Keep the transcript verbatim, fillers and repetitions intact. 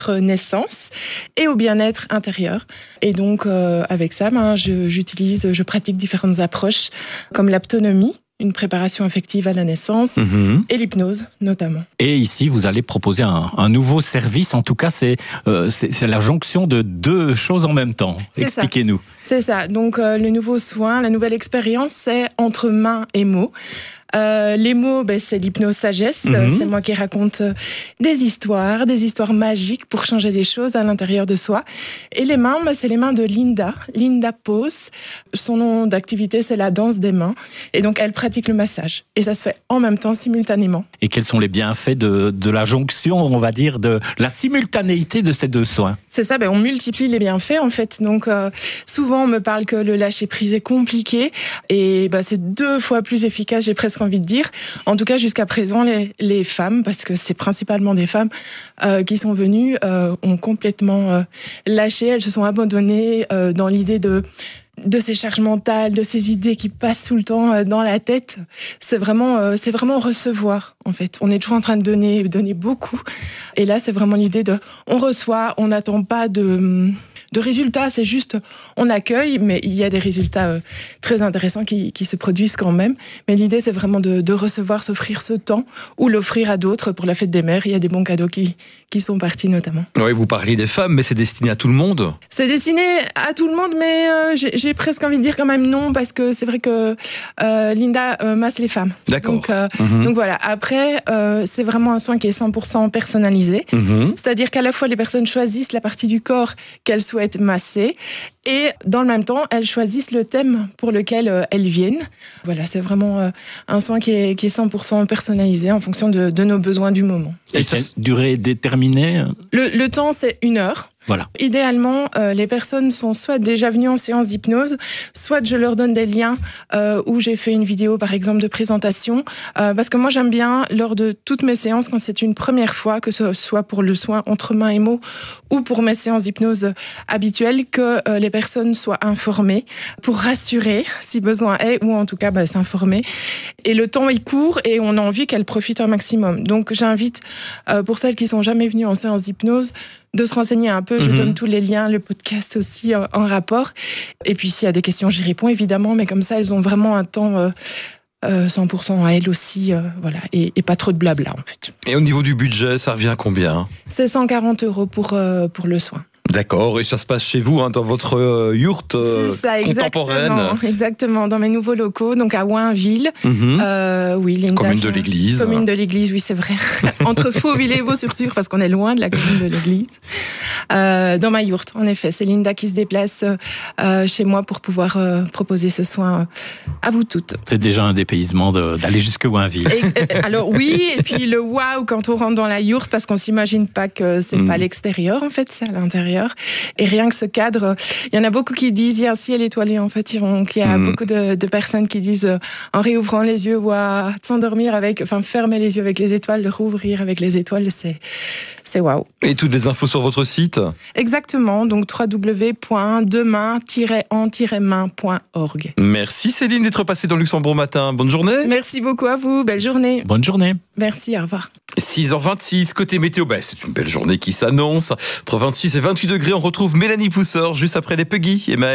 naissance et au bien-être intérieur. Et donc, euh, avec ça, ben, je, j'utilise, je pratique différentes approches comme l'aptonomie, une préparation affective à la naissance, mmh. et l'hypnose notamment. Et ici, vous allez proposer un, un nouveau service. En tout cas, c'est, euh, c'est, c'est la jonction de deux choses en même temps. C'est Expliquez-nous. Ça. C'est ça. Donc, euh, le nouveau soin, la nouvelle expérience, c'est entre mains et mots. Euh, les mots, ben, c'est l'hypnose sagesse. Mmh. C'est moi qui raconte des histoires, des histoires magiques pour changer les choses à l'intérieur de soi. Et les mains, ben, c'est les mains de Linda, Linda Pose. Son nom d'activité, c'est la danse des mains. Et donc, elle pratique le massage. Et ça se fait en même temps, simultanément. Et quels sont les bienfaits de, de la jonction, on va dire, de la simultanéité de ces deux soins? C'est ça, ben, on multiplie les bienfaits, en fait. Donc, euh, souvent, on me parle que le lâcher-prise est compliqué. Et ben, c'est deux fois plus efficace, j'ai presque envie de dire. En tout cas, jusqu'à présent, les, les femmes, parce que c'est principalement des femmes euh, qui sont venues, euh, ont complètement euh, lâché. Elles se sont abandonnées euh, dans l'idée de de ces charges mentales, de ces idées qui passent tout le temps euh, dans la tête. C'est vraiment, euh, c'est vraiment recevoir, en fait. On est toujours en train de donner, donner beaucoup. Et là, c'est vraiment l'idée de, on reçoit, on n'attend pas de... de résultats, c'est juste, on accueille, mais il y a des résultats euh, très intéressants qui, qui se produisent quand même. Mais l'idée, c'est vraiment de, de recevoir, s'offrir ce temps ou l'offrir à d'autres pour la fête des mères. Il y a des bons cadeaux qui, qui sont partis notamment. Oui, vous parliez des femmes, mais c'est destiné à tout le monde. C'est destiné à tout le monde, mais euh, j'ai, j'ai presque envie de dire quand même non, parce que c'est vrai que euh, Linda euh, masse les femmes. D'accord. Donc, euh, mmh. donc voilà, après, euh, c'est vraiment un soin qui est cent pour cent personnalisé. Mmh. C'est-à-dire qu'à la fois, les personnes choisissent la partie du corps qu'elles souhaitent être massées et dans le même temps elles choisissent le thème pour lequel euh, elles viennent. Voilà, c'est vraiment euh, un soin qui est, qui est cent pour cent personnalisé en fonction de, de nos besoins du moment. Et c'est une durée déterminée? le, le temps, c'est une heure. Voilà. Idéalement, euh, les personnes sont soit déjà venues en séance d'hypnose, soit je leur donne des liens euh, où j'ai fait une vidéo, par exemple, de présentation. Euh, parce que moi, j'aime bien, lors de toutes mes séances, quand c'est une première fois, que ce soit pour le soin entre mains et mots ou pour mes séances d'hypnose habituelles, que euh, les personnes soient informées pour rassurer, si besoin est, ou en tout cas bah, s'informer. Et le temps est court et on a envie qu'elles profitent un maximum. Donc, j'invite, euh, pour celles qui sont jamais venues en séance d'hypnose, de se renseigner un peu. Je mmh. donne tous les liens, le podcast aussi en, en rapport. Et puis, s'il y a des questions, j'y réponds évidemment. Mais comme ça, elles ont vraiment un temps euh, euh, cent pour cent à elles aussi. Euh, voilà, et, et pas trop de blabla, en fait. Et au niveau du budget, ça revient à combien? C'est cent quarante euros pour, euh, pour le soin. D'accord, et ça se passe chez vous, hein, dans votre euh, yourte euh, ça, contemporaine. Exactement, exactement, dans mes nouveaux locaux, donc à Wainville. Mmh. Euh, oui, Linda, commune de l'église. Commune de l'église, oui, c'est vrai. Entre Fauville et Vaux-sur-Tur, parce qu'on est loin de la commune de l'église. Euh, dans ma yourte, en effet. C'est Linda qui se déplace euh, chez moi pour pouvoir euh, proposer ce soin à vous toutes. C'est déjà un dépaysement de, d'aller jusque Wainville. Et, alors oui, et puis le waouh quand on rentre dans la yourte, parce qu'on s'imagine pas que c'est mmh. pas à l'extérieur, en fait, c'est à l'intérieur. Et rien que ce cadre, il y en a beaucoup qui disent, il y a un ciel étoilé, en fait. Il y a mmh. beaucoup de, de personnes qui disent, en réouvrant les yeux, ou à s'endormir avec, enfin, fermer les yeux avec les étoiles, le rouvrir avec les étoiles, c'est, c'est waouh. Et toutes les infos sur votre site? Exactement, donc w w w point demain tiret en tiret main point org. Merci Céline d'être passée dans Luxembourg Matin. Bonne journée. Merci beaucoup à vous, belle journée. Bonne journée. Merci, au revoir. six heures vingt-six, côté météo, bah, c'est une belle journée qui s'annonce. Entre vingt-six et vingt-huit degrés, on retrouve Mélanie Pousseur juste après les Peggy et Maëlle.